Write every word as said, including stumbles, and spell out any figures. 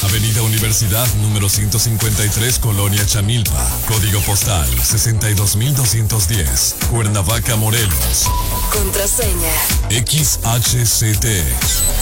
Avenida Universidad número ciento cincuenta y tres, Colonia Chamilpa. Código postal sesenta y dos mil doscientos diez, Cuernavaca, Morelos. Contraseña X H C T.